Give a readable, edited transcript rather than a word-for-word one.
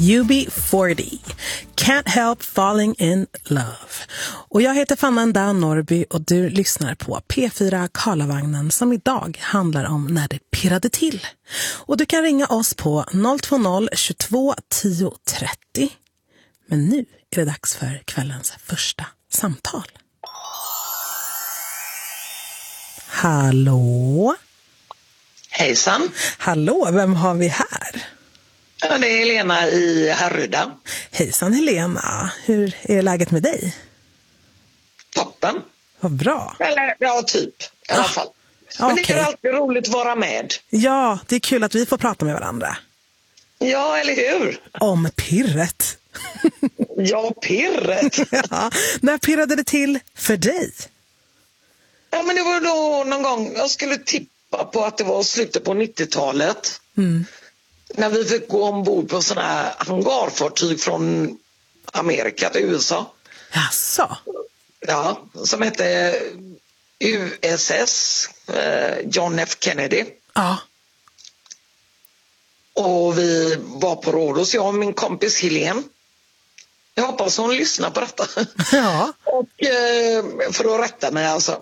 UB40, Can't Help Falling in Love. Och jag heter Fannanda Norby och du lyssnar på P4 Karlavagnen som idag handlar om när det pirrade till. Och du kan ringa oss på 020 22 10 30. Men nu är det dags för kvällens första samtal. Hallå? Hejsan. Hallå, vem har vi här? Ja, det är Helena i Härryda. Hejsan Helena, hur är läget med dig? Toppen. Vad bra. Eller, ja, typ. I alla fall. Men det är alltid roligt att vara med. Ja, det är kul att vi får prata med varandra. Ja, eller hur? Om pirret. Ja, pirret. Ja, när pirrade det till för dig? Ja, men det var då någon gång, jag skulle tippa på att det var slutet på 90-talet. När vi fick gå ombord på sådana här hangarfartyg från Amerika till USA. Jaså? Ja, som hette USS John F. Kennedy. Ja. Och vi var på Rhodos, jag och min kompis Helene. Jag hoppas hon lyssnar på detta. Ja. Och för att rätta mig alltså.